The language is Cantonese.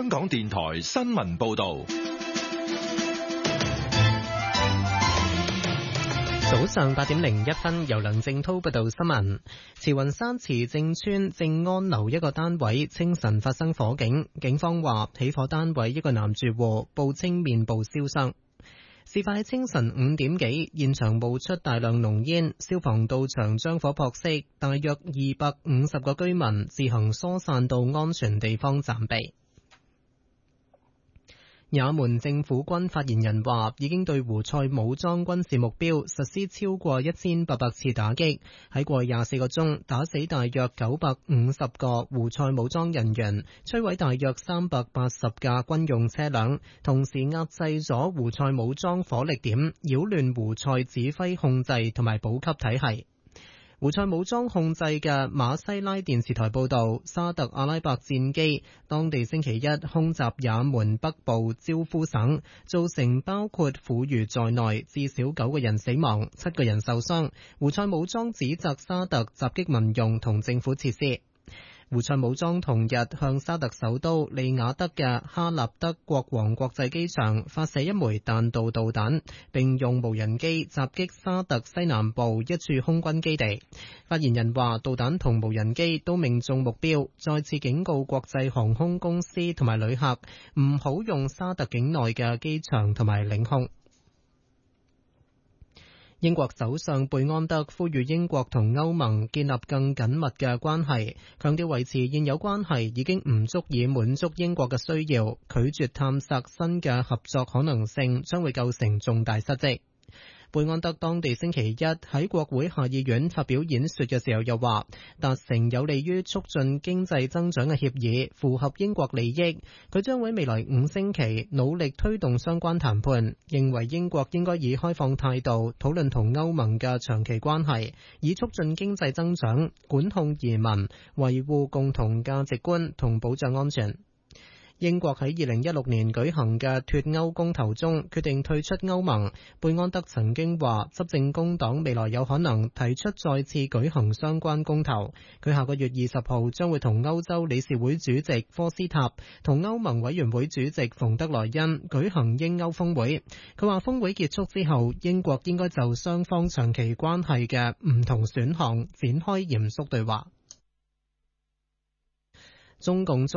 香港電台新聞報道。 早上8:01，由梁正滔報道新聞。慈雲山慈正邨正安樓一個單位清晨發生火警，警方話起火單位一個男住戶報稱面部燒傷。事發喺清晨5點幾，現場冒出大量濃煙，消防到場將火撲熄，大約250個居民自行疏散到安全地方暫避。也門政府軍發言人話，已經對胡塞武裝軍事目標實施超過1800次打擊，喺過去24個鐘打死大約950個胡塞武裝人員，摧毀大約380架軍用車輛，同時壓制咗胡塞武裝火力點，擾亂胡塞指揮控制同埋補給體系。胡塞武裝控制嘅馬西拉電視台報道，沙特阿拉伯戰機當地星期一空襲也門北部焦夫省，造成包括婦孺在內至少9個人死亡，7個人受傷。胡塞武裝指責沙特襲擊民用同政府設施。胡塞武裝同日向沙特首都利雅得嘅哈納德國王國際機場發射一枚彈道導彈，並用無人機襲擊沙特西南部一處空軍基地。發言人話，導彈同無人機都命中目標，再次警告國際航空公司同埋旅客唔好用沙特境內嘅機場同埋領空。英國首相貝安德呼籲英國同歐盟建立更緊密嘅關係，強調維持現有關係已經唔足以滿足英國嘅需要，拒絕探索新嘅合作可能性將會構成重大失職。貝安德當地星期一喺國會下議院發表演說嘅時候又話，達成有利於促進經濟增長嘅協議符合英國利益，佢將會未來5星期努力推動相關談判，認為英國應該以開放態度討論同歐盟嘅長期關係，以促進經濟增長、管控移民、維護共同價值觀同保障安全。英國喺2016年舉行嘅脫歐公投中決定退出歐盟。貝安德曾經話，執政工黨未來有可能提出再次舉行相關公投。佢下個月20號將會同歐洲理事會主席科斯塔同歐盟委員會主席馮德萊恩舉行英歐峰會。佢話峰會結束之後，英國應該就雙方長期關係嘅唔同選項展開嚴肅對話。中共